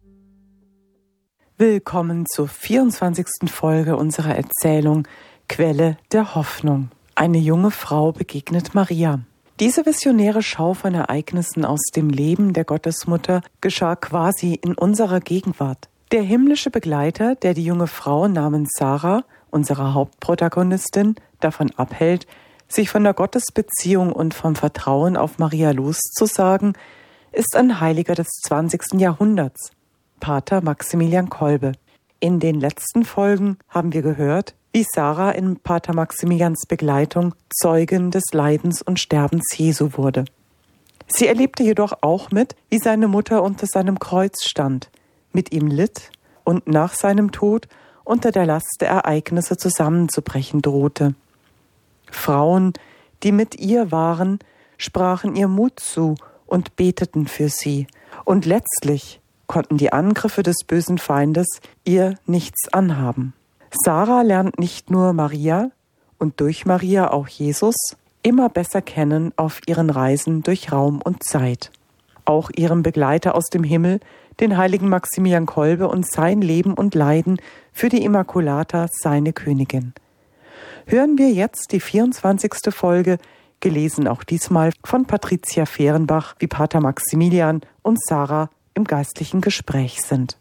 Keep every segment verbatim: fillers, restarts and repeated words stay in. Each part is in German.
Willkommen zur vierundzwanzigsten Folge unserer Erzählung Quelle der Hoffnung. Eine junge Frau begegnet Maria. Diese visionäre Schau von Ereignissen aus dem Leben der Gottesmutter geschah quasi in unserer Gegenwart. Der himmlische Begleiter, der die junge Frau namens Sarah, unsere Hauptprotagonistin, davon abhält, sich von der Gottesbeziehung und vom Vertrauen auf Maria loszusagen, ist ein Heiliger des zwanzigsten Jahrhunderts. Pater Maximilian Kolbe. In den letzten Folgen haben wir gehört, wie Sarah in Pater Maximilians Begleitung Zeugin des Leidens und Sterbens Jesu wurde. Sie erlebte jedoch auch mit, wie seine Mutter unter seinem Kreuz stand, mit ihm litt und nach seinem Tod unter der Last der Ereignisse zusammenzubrechen drohte. Frauen, die mit ihr waren, sprachen ihr Mut zu und beteten für sie, und letztlich konnten die Angriffe des bösen Feindes ihr nichts anhaben. Sarah lernt nicht nur Maria und durch Maria auch Jesus immer besser kennen auf ihren Reisen durch Raum und Zeit. Auch ihren Begleiter aus dem Himmel, den heiligen Maximilian Kolbe und sein Leben und Leiden für die Immaculata, seine Königin. Hören wir jetzt die vierundzwanzigste Folge, gelesen auch diesmal von Patricia Fehrenbach, wie Pater Maximilian und Sarah im geistlichen Gespräch sind.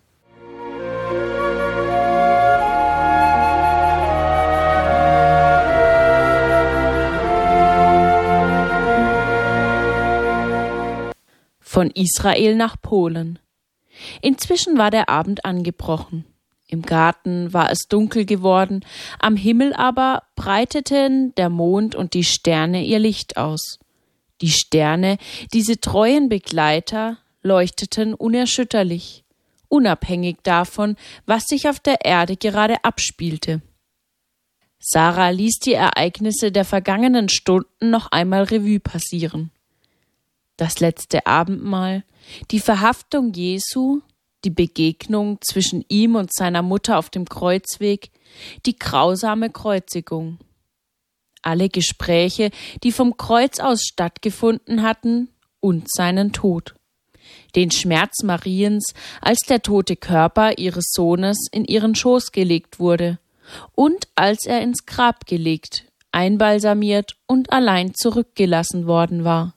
Von Israel nach Polen. Inzwischen war der Abend angebrochen. Im Garten war es dunkel geworden, am Himmel aber breiteten der Mond und die Sterne ihr Licht aus. Die Sterne, diese treuen Begleiter, leuchteten unerschütterlich, unabhängig davon, was sich auf der Erde gerade abspielte. Sarah ließ die Ereignisse der vergangenen Stunden noch einmal Revue passieren. Das letzte Abendmahl, die Verhaftung Jesu, die Begegnung zwischen ihm und seiner Mutter auf dem Kreuzweg, die grausame Kreuzigung. Alle Gespräche, die vom Kreuz aus stattgefunden hatten, und seinen Tod. Den Schmerz Mariens, als der tote Körper ihres Sohnes in ihren Schoß gelegt wurde und als er ins Grab gelegt, einbalsamiert und allein zurückgelassen worden war.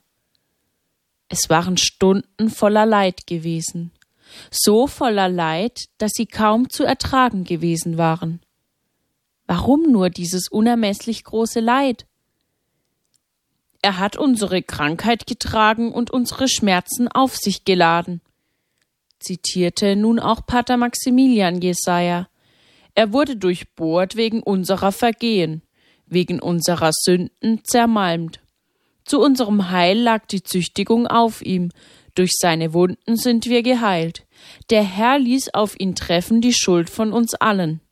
Es waren Stunden voller Leid gewesen, so voller Leid, dass sie kaum zu ertragen gewesen waren. Warum nur dieses unermesslich große Leid? Er hat unsere Krankheit getragen und unsere Schmerzen auf sich geladen, zitierte nun auch Pater Maximilian Jesaja. Er wurde durchbohrt wegen unserer Vergehen, wegen unserer Sünden zermalmt. Zu unserem Heil lag die Züchtigung auf ihm, durch seine Wunden sind wir geheilt. Der Herr ließ auf ihn treffen die Schuld von uns allen.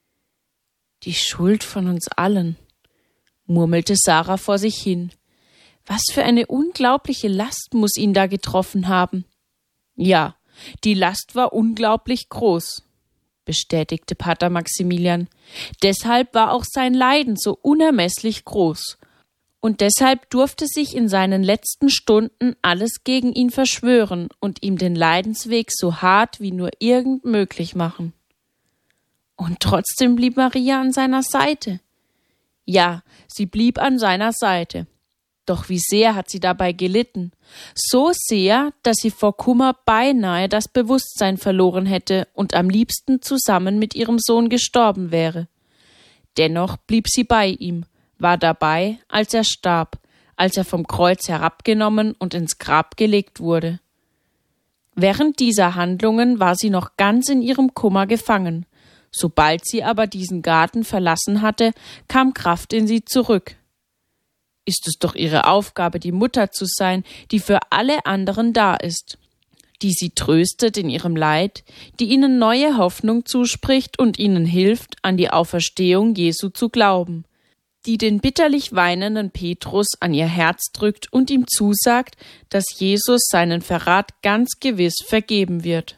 Die Schuld von uns allen, murmelte Sarah vor sich hin. Was für eine unglaubliche Last muss ihn da getroffen haben. Ja, die Last war unglaublich groß, bestätigte Pater Maximilian. Deshalb war auch sein Leiden so unermesslich groß. Und deshalb durfte sich in seinen letzten Stunden alles gegen ihn verschwören und ihm den Leidensweg so hart wie nur irgend möglich machen. Und trotzdem blieb Maria an seiner Seite. Ja, sie blieb an seiner Seite. Doch wie sehr hat sie dabei gelitten? So sehr, dass sie vor Kummer beinahe das Bewusstsein verloren hätte und am liebsten zusammen mit ihrem Sohn gestorben wäre. Dennoch blieb sie bei ihm, war dabei, als er starb, als er vom Kreuz herabgenommen und ins Grab gelegt wurde. Während dieser Handlungen war sie noch ganz in ihrem Kummer gefangen. Sobald sie aber diesen Garten verlassen hatte, kam Kraft in sie zurück. Ist es doch ihre Aufgabe, die Mutter zu sein, die für alle anderen da ist, die sie tröstet in ihrem Leid, die ihnen neue Hoffnung zuspricht und ihnen hilft, an die Auferstehung Jesu zu glauben, die den bitterlich weinenden Petrus an ihr Herz drückt und ihm zusagt, dass Jesus seinen Verrat ganz gewiss vergeben wird.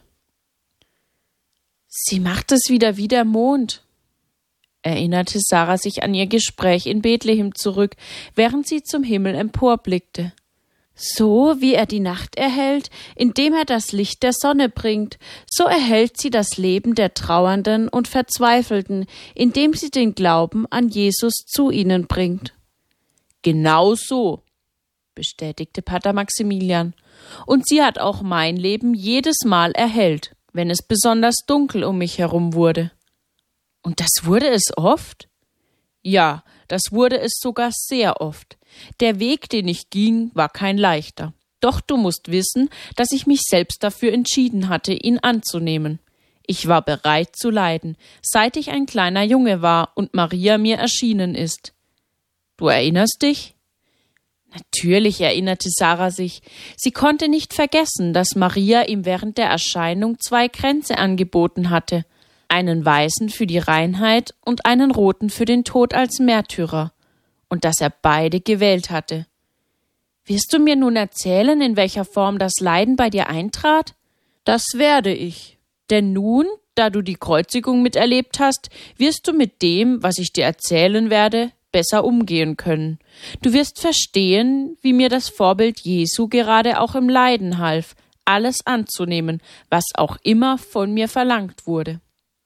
Sie macht es wieder wie der Mond, erinnerte Sarah sich an ihr Gespräch in Bethlehem zurück, während sie zum Himmel emporblickte. So wie er die Nacht erhält, indem er das Licht der Sonne bringt, so erhält sie das Leben der Trauernden und Verzweifelten, indem sie den Glauben an Jesus zu ihnen bringt. Genau so, bestätigte Pater Maximilian, und sie hat auch mein Leben jedes Mal erhellt, wenn es besonders dunkel um mich herum wurde. Und das wurde es oft? Ja, das wurde es sogar sehr oft. Der Weg, den ich ging, war kein leichter. Doch du musst wissen, dass ich mich selbst dafür entschieden hatte, ihn anzunehmen. Ich war bereit zu leiden, seit ich ein kleiner Junge war und Maria mir erschienen ist. Du erinnerst dich? Natürlich erinnerte Sarah sich. Sie konnte nicht vergessen, dass Maria ihm während der Erscheinung zwei Kränze angeboten hatte, einen weißen für die Reinheit und einen roten für den Tod als Märtyrer, und dass er beide gewählt hatte. Wirst du mir nun erzählen, in welcher Form das Leiden bei dir eintrat? Das werde ich. Denn nun, da du die Kreuzigung miterlebt hast, wirst du mit dem, was ich dir erzählen werde, besser umgehen können. Du wirst verstehen, wie mir das Vorbild Jesu gerade auch im Leiden half, alles anzunehmen, was auch immer von mir verlangt wurde.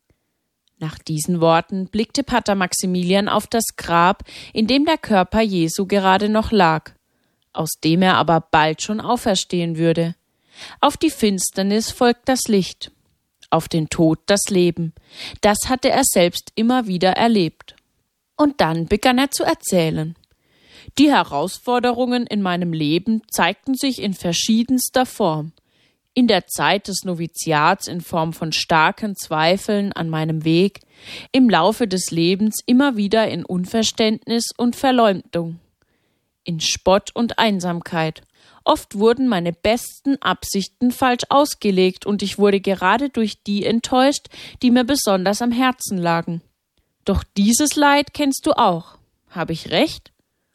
Nach diesen Worten blickte Pater Maximilian auf das Grab, in dem der Körper Jesu gerade noch lag, aus dem er aber bald schon auferstehen würde. Auf die Finsternis folgt das Licht, auf den Tod das Leben. Das hatte er selbst immer wieder erlebt. Und dann begann er zu erzählen. Die Herausforderungen in meinem Leben zeigten sich in verschiedenster Form. In der Zeit des Noviziats in Form von starken Zweifeln an meinem Weg, im Laufe des Lebens immer wieder in Unverständnis und Verleumdung, in Spott und Einsamkeit. Oft wurden meine besten Absichten falsch ausgelegt und ich wurde gerade durch die enttäuscht, die mir besonders am Herzen lagen. Doch dieses Leid kennst du auch. Habe ich recht?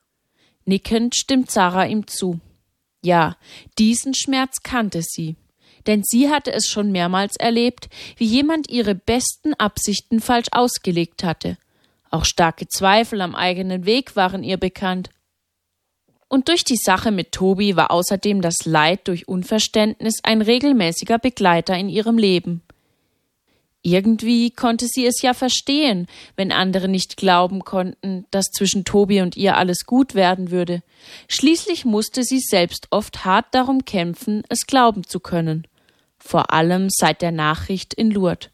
Nickend stimmt Sarah ihm zu. Ja, diesen Schmerz kannte sie. Denn sie hatte es schon mehrmals erlebt, wie jemand ihre besten Absichten falsch ausgelegt hatte. Auch starke Zweifel am eigenen Weg waren ihr bekannt. Und durch die Sache mit Tobi war außerdem das Leid durch Unverständnis ein regelmäßiger Begleiter in ihrem Leben. Irgendwie konnte sie es ja verstehen, wenn andere nicht glauben konnten, dass zwischen Tobi und ihr alles gut werden würde. Schließlich musste sie selbst oft hart darum kämpfen, es glauben zu können. Vor allem seit der Nachricht in Lourdes.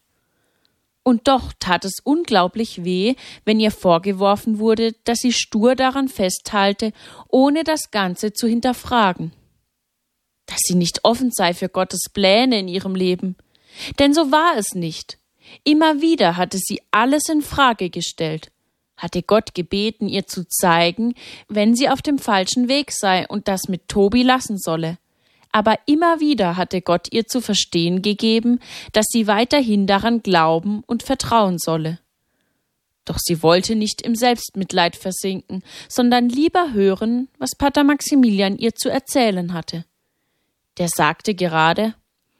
Und doch tat es unglaublich weh, wenn ihr vorgeworfen wurde, dass sie stur daran festhalte, ohne das Ganze zu hinterfragen. Dass sie nicht offen sei für Gottes Pläne in ihrem Leben. Denn so war es nicht. Immer wieder hatte sie alles in Frage gestellt, hatte Gott gebeten, ihr zu zeigen, wenn sie auf dem falschen Weg sei und das mit Tobi lassen solle. Aber immer wieder hatte Gott ihr zu verstehen gegeben, dass sie weiterhin daran glauben und vertrauen solle. Doch sie wollte nicht im Selbstmitleid versinken, sondern lieber hören, was Pater Maximilian ihr zu erzählen hatte. Der sagte gerade: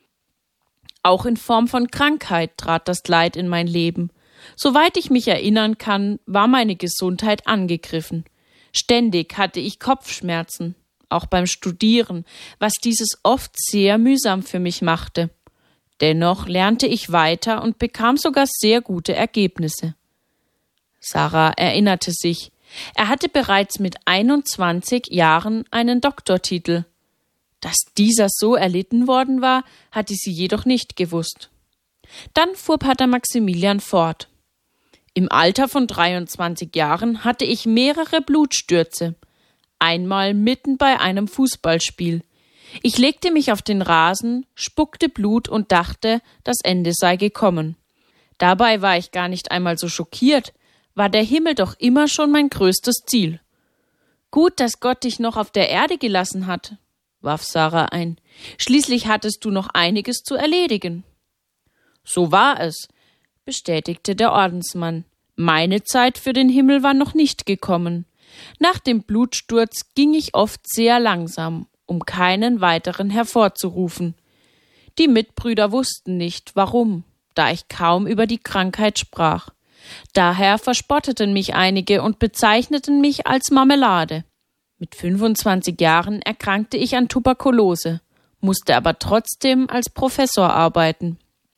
Auch in Form von Krankheit trat das Leid in mein Leben. Soweit ich mich erinnern kann, war meine Gesundheit angegriffen. Ständig hatte ich Kopfschmerzen. Auch beim Studieren, was dieses oft sehr mühsam für mich machte. Dennoch lernte ich weiter und bekam sogar sehr gute Ergebnisse. Sarah erinnerte sich, er hatte bereits mit einundzwanzig Jahren einen Doktortitel. Dass dieser so erlitten worden war, hatte sie jedoch nicht gewusst. Dann fuhr Pater Maximilian fort. Im Alter von dreiundzwanzig Jahren hatte ich mehrere Blutstürze. Einmal mitten bei einem Fußballspiel. Ich legte mich auf den Rasen, spuckte Blut und dachte, das Ende sei gekommen. Dabei war ich gar nicht einmal so schockiert, war der Himmel doch immer schon mein größtes Ziel. Gut, dass Gott dich noch auf der Erde gelassen hat, warf Sarah ein. Schließlich hattest du noch einiges zu erledigen. So war es, bestätigte der Ordensmann. Meine Zeit für den Himmel war noch nicht gekommen. Nach dem Blutsturz ging ich oft sehr langsam, um keinen weiteren hervorzurufen. Die Mitbrüder wussten nicht, warum, da ich kaum über die Krankheit sprach. Daher verspotteten mich einige und bezeichneten mich als Marmelade. Mit fünfundzwanzig Jahren erkrankte ich an Tuberkulose, musste aber trotzdem als Professor arbeiten.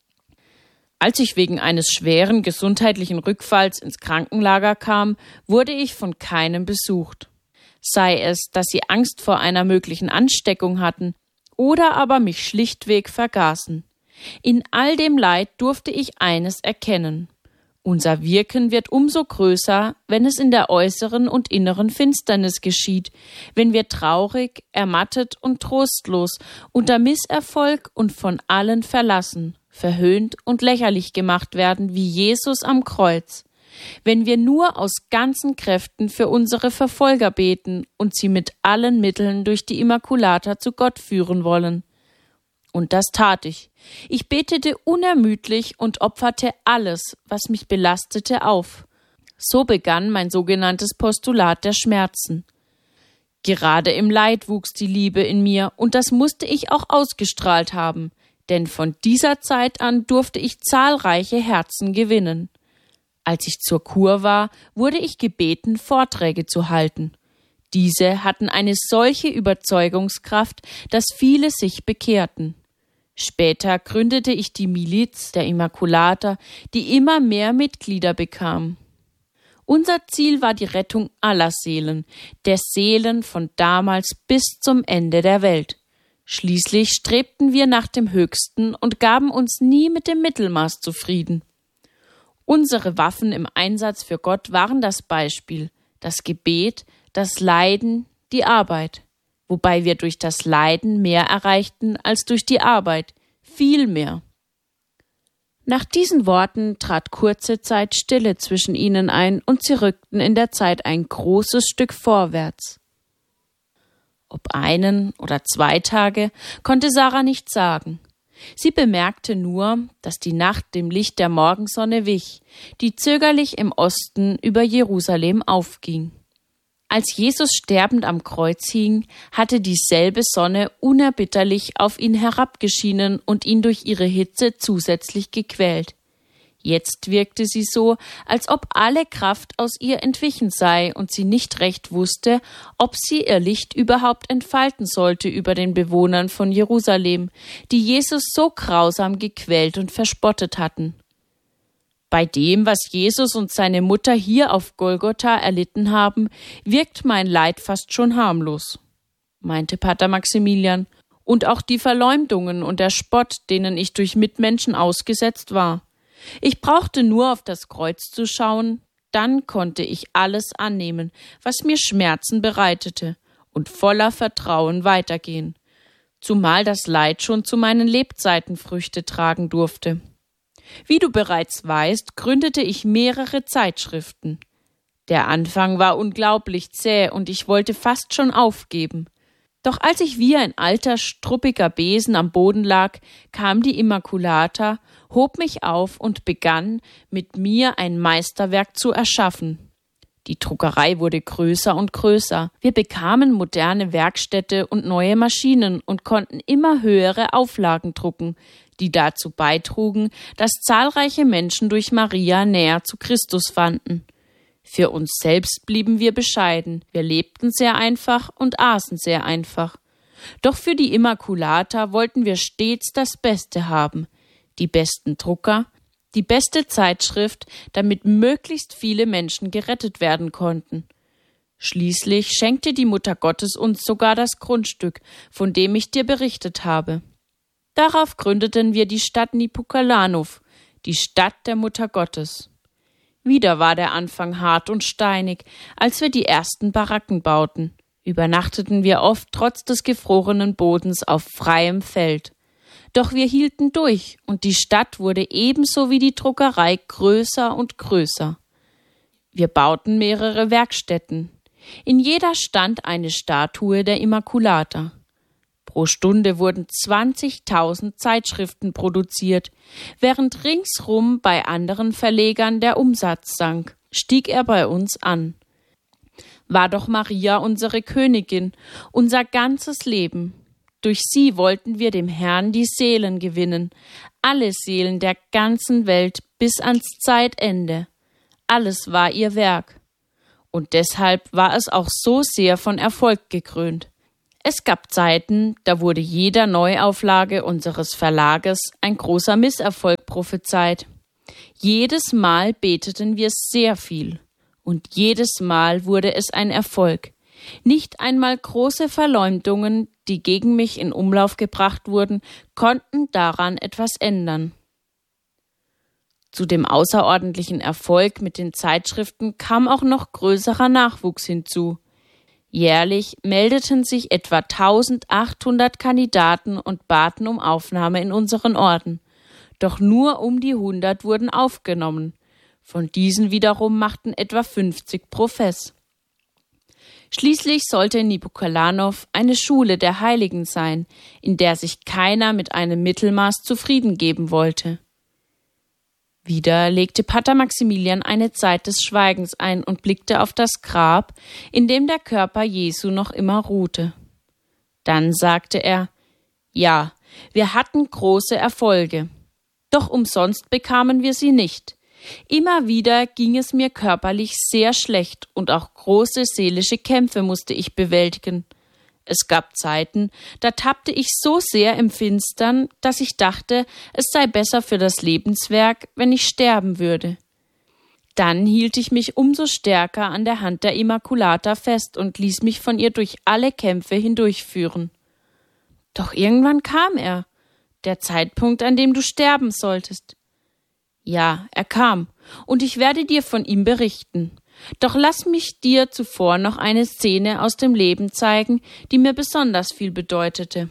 Als ich wegen eines schweren gesundheitlichen Rückfalls ins Krankenlager kam, wurde ich von keinem besucht. Sei es, dass sie Angst vor einer möglichen Ansteckung hatten oder aber mich schlichtweg vergaßen. In all dem Leid durfte ich eines erkennen: Unser Wirken wird umso größer, wenn es in der äußeren und inneren Finsternis geschieht, wenn wir traurig, ermattet und trostlos, unter Misserfolg und von allen verlassen, verhöhnt und lächerlich gemacht werden wie Jesus am Kreuz, wenn wir nur aus ganzen Kräften für unsere Verfolger beten und sie mit allen Mitteln durch die Immaculata zu Gott führen wollen. Und das tat ich. Ich betete unermüdlich und opferte alles, was mich belastete, auf. So begann mein sogenanntes Postulat der Schmerzen. Gerade im Leid wuchs die Liebe in mir, und das musste ich auch ausgestrahlt haben, denn von dieser Zeit an durfte ich zahlreiche Herzen gewinnen. Als ich zur Kur war, wurde ich gebeten, Vorträge zu halten. Diese hatten eine solche Überzeugungskraft, dass viele sich bekehrten. Später gründete ich die Miliz der Immaculata, die immer mehr Mitglieder bekam. Unser Ziel war die Rettung aller Seelen, der Seelen von damals bis zum Ende der Welt. Schließlich strebten wir nach dem Höchsten und gaben uns nie mit dem Mittelmaß zufrieden. Unsere Waffen im Einsatz für Gott waren das Beispiel, das Gebet, das Leiden, die Arbeit. Wobei wir durch das Leiden mehr erreichten als durch die Arbeit, viel mehr. Nach diesen Worten trat kurze Zeit Stille zwischen ihnen ein und sie rückten in der Zeit ein großes Stück vorwärts. Ob einen oder zwei Tage, konnte Sarah nicht sagen. Sie bemerkte nur, dass die Nacht dem Licht der Morgensonne wich, die zögerlich im Osten über Jerusalem aufging. Als Jesus sterbend am Kreuz hing, hatte dieselbe Sonne unerbitterlich auf ihn herabgeschienen und ihn durch ihre Hitze zusätzlich gequält. Jetzt wirkte sie so, als ob alle Kraft aus ihr entwichen sei und sie nicht recht wusste, ob sie ihr Licht überhaupt entfalten sollte über den Bewohnern von Jerusalem, die Jesus so grausam gequält und verspottet hatten. Bei dem, was Jesus und seine Mutter hier auf Golgotha erlitten haben, wirkt mein Leid fast schon harmlos, meinte Pater Maximilian, und auch die Verleumdungen und der Spott, denen ich durch Mitmenschen ausgesetzt war. Ich brauchte nur auf das Kreuz zu schauen, dann konnte ich alles annehmen, was mir Schmerzen bereitete, und voller Vertrauen weitergehen, zumal das Leid schon zu meinen Lebzeiten Früchte tragen durfte. Wie du bereits weißt, gründete ich mehrere Zeitschriften. Der Anfang war unglaublich zäh und ich wollte fast schon aufgeben. Doch als ich wie ein alter, struppiger Besen am Boden lag, kam die Immaculata, hob mich auf und begann, mit mir ein Meisterwerk zu erschaffen. Die Druckerei wurde größer und größer. Wir bekamen moderne Werkstätte und neue Maschinen und konnten immer höhere Auflagen drucken, die dazu beitrugen, dass zahlreiche Menschen durch Maria näher zu Christus fanden. Für uns selbst blieben wir bescheiden, wir lebten sehr einfach und aßen sehr einfach. Doch für die Immaculata wollten wir stets das Beste haben, die besten Drucker, die beste Zeitschrift, damit möglichst viele Menschen gerettet werden konnten. Schließlich schenkte die Mutter Gottes uns sogar das Grundstück, von dem ich dir berichtet habe. Darauf gründeten wir die Stadt Nipukalanów, die Stadt der Mutter Gottes. Wieder war der Anfang hart und steinig, als wir die ersten Baracken bauten. Übernachteten wir oft trotz des gefrorenen Bodens auf freiem Feld. Doch wir hielten durch und die Stadt wurde ebenso wie die Druckerei größer und größer. Wir bauten mehrere Werkstätten. In jeder stand eine Statue der Immaculata. Pro Stunde wurden zwanzigtausend Zeitschriften produziert. Während ringsrum bei anderen Verlegern der Umsatz sank, stieg er bei uns an. War doch Maria unsere Königin, unser ganzes Leben. Durch sie wollten wir dem Herrn die Seelen gewinnen, alle Seelen der ganzen Welt bis ans Zeitende. Alles war ihr Werk. Und deshalb war es auch so sehr von Erfolg gekrönt. Es gab Zeiten, da wurde jeder Neuauflage unseres Verlages ein großer Misserfolg prophezeit. Jedes Mal beteten wir sehr viel und jedes Mal wurde es ein Erfolg. Nicht einmal große Verleumdungen, die gegen mich in Umlauf gebracht wurden, konnten daran etwas ändern. Zu dem außerordentlichen Erfolg mit den Zeitschriften kam auch noch größerer Nachwuchs hinzu. Jährlich meldeten sich etwa eintausendachthundert Kandidaten und baten um Aufnahme in unseren Orden. Doch nur um die hundert wurden aufgenommen. Von diesen wiederum machten etwa fünfzig Profess. Schließlich sollte Nipokalanow eine Schule der Heiligen sein, in der sich keiner mit einem Mittelmaß zufrieden geben wollte. Wieder legte Pater Maximilian eine Zeit des Schweigens ein und blickte auf das Grab, in dem der Körper Jesu noch immer ruhte. Dann sagte er: Ja, wir hatten große Erfolge, doch umsonst bekamen wir sie nicht. Immer wieder ging es mir körperlich sehr schlecht und auch große seelische Kämpfe musste ich bewältigen. Es gab Zeiten, da tappte ich so sehr im Finstern, dass ich dachte, es sei besser für das Lebenswerk, wenn ich sterben würde. Dann hielt ich mich umso stärker an der Hand der Immaculata fest und ließ mich von ihr durch alle Kämpfe hindurchführen. Doch irgendwann kam er, der Zeitpunkt, an dem du sterben solltest. Ja, er kam, und ich werde dir von ihm berichten. Doch lass mich dir zuvor noch eine Szene aus dem Leben zeigen, die mir besonders viel bedeutete.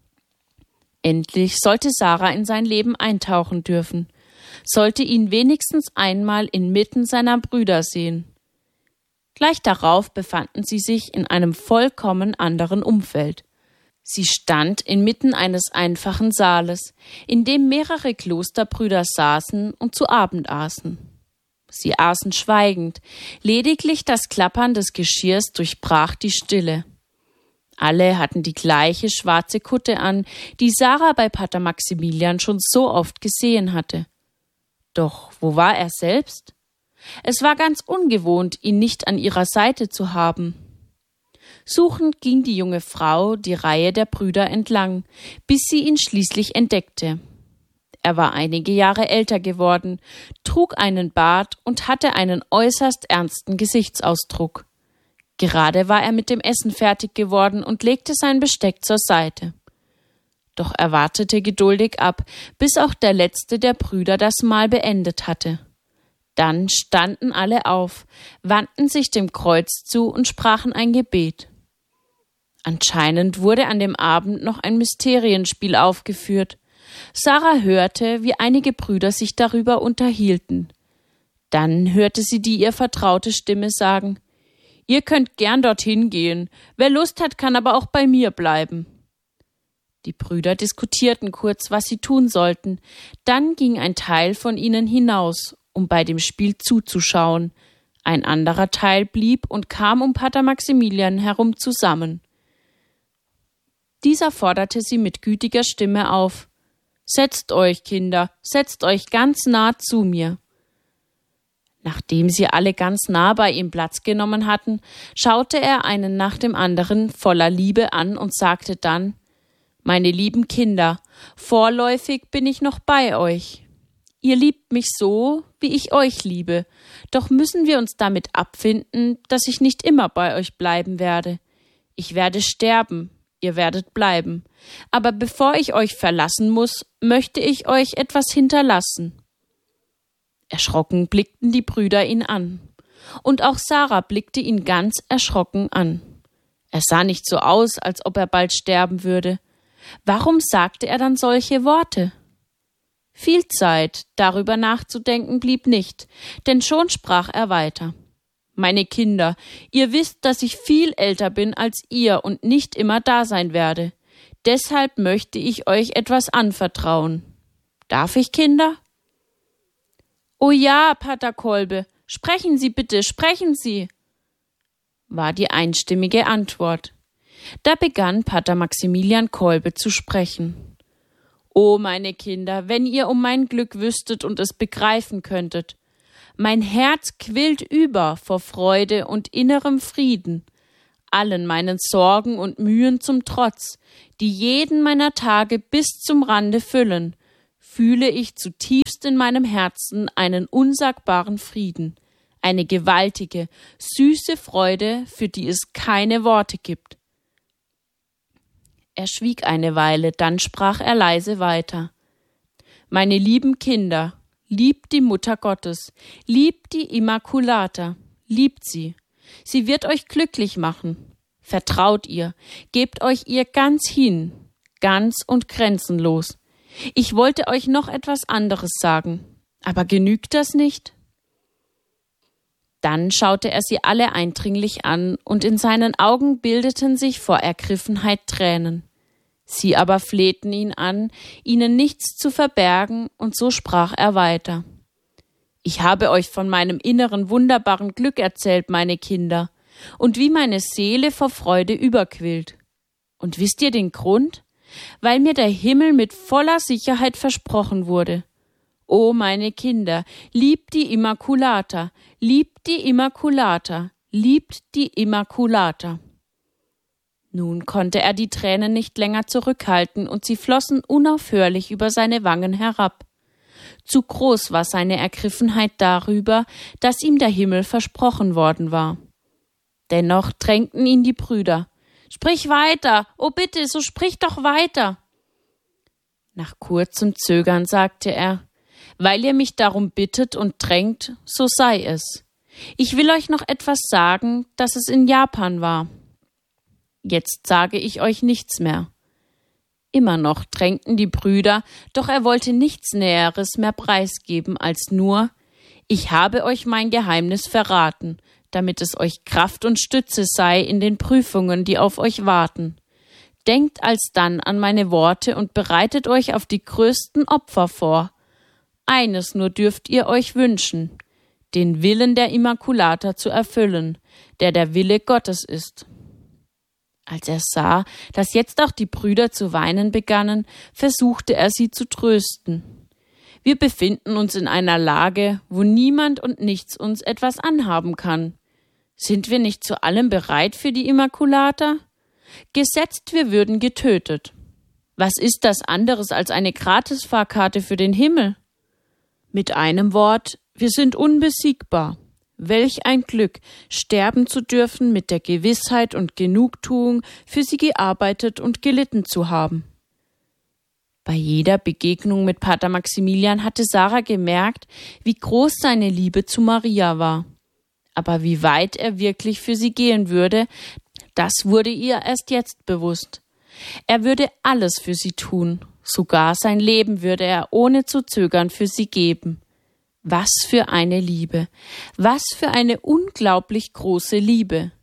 Endlich sollte Sarah in sein Leben eintauchen dürfen, sollte ihn wenigstens einmal inmitten seiner Brüder sehen. Gleich darauf befanden sie sich in einem vollkommen anderen Umfeld. Sie stand inmitten eines einfachen Saales, in dem mehrere Klosterbrüder saßen und zu Abend aßen. Sie aßen schweigend, lediglich das Klappern des Geschirrs durchbrach die Stille. Alle hatten die gleiche schwarze Kutte an, die Sarah bei Pater Maximilian schon so oft gesehen hatte. Doch wo war er selbst? Es war ganz ungewohnt, ihn nicht an ihrer Seite zu haben. Suchend ging die junge Frau die Reihe der Brüder entlang, bis sie ihn schließlich entdeckte. Er war einige Jahre älter geworden, trug einen Bart und hatte einen äußerst ernsten Gesichtsausdruck. Gerade war er mit dem Essen fertig geworden und legte sein Besteck zur Seite. Doch er wartete geduldig ab, bis auch der letzte der Brüder das Mahl beendet hatte. Dann standen alle auf, wandten sich dem Kreuz zu und sprachen ein Gebet. Anscheinend wurde an dem Abend noch ein Mysterienspiel aufgeführt. Sarah hörte, wie einige Brüder sich darüber unterhielten. Dann hörte sie die ihr vertraute Stimme sagen: »Ihr könnt gern dorthin gehen. Wer Lust hat, kann aber auch bei mir bleiben.« Die Brüder diskutierten kurz, was sie tun sollten. Dann ging ein Teil von ihnen hinaus, um bei dem Spiel zuzuschauen. Ein anderer Teil blieb und kam um Pater Maximilian herum zusammen. Dieser forderte sie mit gütiger Stimme auf: »Setzt euch, Kinder, setzt euch ganz nah zu mir.« Nachdem sie alle ganz nah bei ihm Platz genommen hatten, schaute er einen nach dem anderen voller Liebe an und sagte dann: »Meine lieben Kinder, vorläufig bin ich noch bei euch. Ihr liebt mich so, wie ich euch liebe, doch müssen wir uns damit abfinden, dass ich nicht immer bei euch bleiben werde. Ich werde sterben, ihr werdet bleiben. Aber bevor ich euch verlassen muss, möchte ich euch etwas hinterlassen.« Erschrocken blickten die Brüder ihn an. Und auch Sarah blickte ihn ganz erschrocken an. Er sah nicht so aus, als ob er bald sterben würde. Warum sagte er dann solche Worte? Viel Zeit, darüber nachzudenken, blieb nicht, denn schon sprach er weiter. »Meine Kinder, ihr wisst, dass ich viel älter bin als ihr und nicht immer da sein werde. Deshalb möchte ich euch etwas anvertrauen. Darf ich, Kinder?« »Oh ja, Pater Kolbe, sprechen Sie bitte, sprechen Sie«, war die einstimmige Antwort. Da begann Pater Maximilian Kolbe zu sprechen. »O meine Kinder, wenn ihr um mein Glück wüsstet und es begreifen könntet. Mein Herz quillt über vor Freude und innerem Frieden, allen meinen Sorgen und Mühen zum Trotz, die jeden meiner Tage bis zum Rande füllen, fühle ich zutiefst in meinem Herzen einen unsagbaren Frieden, eine gewaltige, süße Freude, für die es keine Worte gibt. Er schwieg eine Weile, dann sprach er leise weiter. Meine lieben Kinder, liebt die Mutter Gottes, liebt die Immaculata, liebt sie. Sie wird euch glücklich machen. Vertraut ihr, gebt euch ihr ganz hin, ganz und grenzenlos. Ich wollte euch noch etwas anderes sagen, aber genügt das nicht? Dann schaute er sie alle eindringlich an, und in seinen Augen bildeten sich vor Ergriffenheit Tränen. Sie aber flehten ihn an, ihnen nichts zu verbergen, und so sprach er weiter. Ich habe euch von meinem inneren wunderbaren Glück erzählt, meine Kinder, und wie meine Seele vor Freude überquillt. Und wisst ihr den Grund? Weil mir der Himmel mit voller Sicherheit versprochen wurde. O meine Kinder, liebt die Immaculata, liebt die Immaculata, liebt die Immaculata. Nun konnte er die Tränen nicht länger zurückhalten, und sie flossen unaufhörlich über seine Wangen herab. Zu groß war seine Ergriffenheit darüber, dass ihm der Himmel versprochen worden war. Dennoch drängten ihn die Brüder. »Sprich weiter, oh bitte, so sprich doch weiter!« Nach kurzem Zögern sagte er, »Weil ihr mich darum bittet und drängt, so sei es. Ich will euch noch etwas sagen, dass es in Japan war. Jetzt sage ich euch nichts mehr.« Immer noch drängten die Brüder, doch er wollte nichts Näheres mehr preisgeben als nur, »Ich habe euch mein Geheimnis verraten, damit es euch Kraft und Stütze sei in den Prüfungen, die auf euch warten. Denkt alsdann an meine Worte und bereitet euch auf die größten Opfer vor. Eines nur dürft ihr euch wünschen, den Willen der Immaculata zu erfüllen, der der Wille Gottes ist.« Als er sah, dass jetzt auch die Brüder zu weinen begannen, versuchte er sie zu trösten. Wir befinden uns in einer Lage, wo niemand und nichts uns etwas anhaben kann. Sind wir nicht zu allem bereit für die Immaculata? Gesetzt, wir würden getötet. Was ist das anderes als eine Gratisfahrkarte für den Himmel? Mit einem Wort, wir sind unbesiegbar. Welch ein Glück, sterben zu dürfen mit der Gewissheit und Genugtuung, für sie gearbeitet und gelitten zu haben. Bei jeder Begegnung mit Pater Maximilian hatte Sarah gemerkt, wie groß seine Liebe zu Maria war. Aber wie weit er wirklich für sie gehen würde, das wurde ihr erst jetzt bewusst. Er würde alles für sie tun, sogar sein Leben würde er ohne zu zögern für sie geben. Was für eine Liebe, was für eine unglaublich große Liebe.